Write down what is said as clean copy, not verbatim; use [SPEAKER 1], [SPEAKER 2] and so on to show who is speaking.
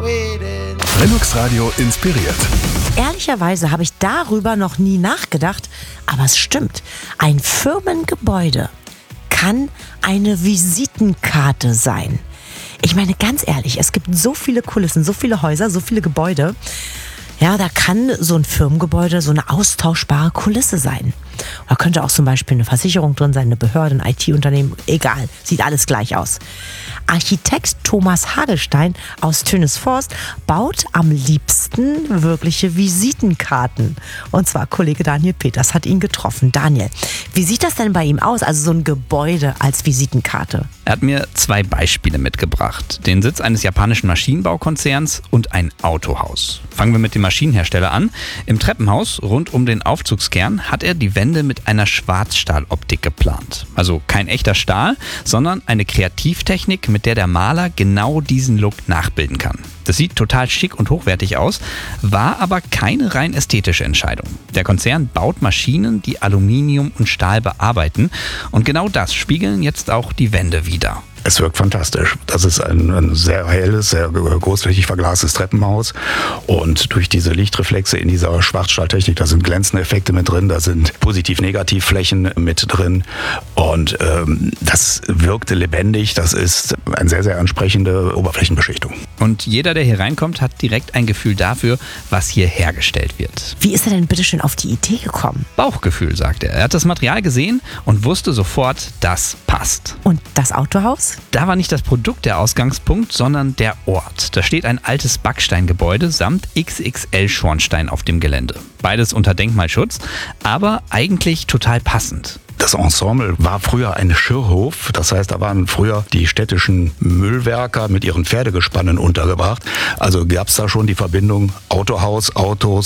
[SPEAKER 1] Lennox Radio inspiriert.
[SPEAKER 2] Ehrlicherweise habe ich darüber noch nie nachgedacht, aber es stimmt. Ein Firmengebäude kann eine Visitenkarte sein. Ich meine, ganz ehrlich, es gibt so viele Kulissen, so viele Häuser, so viele Gebäude. Ja, da kann so ein Firmengebäude so eine austauschbare Kulisse sein. Da könnte auch zum Beispiel eine Versicherung drin sein, eine Behörde, ein IT-Unternehmen, egal, sieht alles gleich aus. Architekt Thomas Hagelstein aus Tönisforst baut am liebsten wirkliche Visitenkarten. Und zwar Kollege Daniel Peters hat ihn getroffen. Daniel, wie sieht das denn bei ihm aus, also so ein Gebäude als Visitenkarte?
[SPEAKER 3] Er hat mir 2 Beispiele mitgebracht. Den Sitz eines japanischen Maschinenbaukonzerns und ein Autohaus. Fangen wir mit dem Maschinenhersteller an. Im Treppenhaus rund um den Aufzugskern hat er die Wände mit einer Schwarzstahloptik geplant. Also kein echter Stahl, sondern eine Kreativtechnik, mit der der Maler genau diesen Look nachbilden kann. Das sieht total schick und hochwertig aus, war aber keine rein ästhetische Entscheidung. Der Konzern baut Maschinen, die Aluminium und Stahl bearbeiten, und genau das spiegeln jetzt auch die Wände wider.
[SPEAKER 4] Es wirkt fantastisch. Das ist ein sehr helles, sehr großflächig verglastes Treppenhaus, und durch diese Lichtreflexe in dieser Schwarzstahltechnik, da sind glänzende Effekte mit drin, da sind Positiv-Negativ-Flächen mit drin, und das wirkte lebendig. Das ist eine sehr, sehr ansprechende Oberflächenbeschichtung.
[SPEAKER 3] Und jeder, der hier reinkommt, hat direkt ein Gefühl dafür, was hier hergestellt wird.
[SPEAKER 2] Wie ist er denn bitte schön auf die Idee gekommen?
[SPEAKER 3] Bauchgefühl, sagt er. Er hat das Material gesehen und wusste sofort, das passt.
[SPEAKER 2] Und das Autohaus?
[SPEAKER 3] Da war nicht das Produkt der Ausgangspunkt, sondern der Ort. Da steht ein altes Backsteingebäude samt XXL-Schornstein auf dem Gelände. Beides unter Denkmalschutz, aber eigentlich total passend.
[SPEAKER 4] Das Ensemble war früher ein Schirrhof, das heißt, da waren früher die städtischen Müllwerker mit ihren Pferdegespannen untergebracht. Also gab es da schon die Verbindung Autohaus, Autos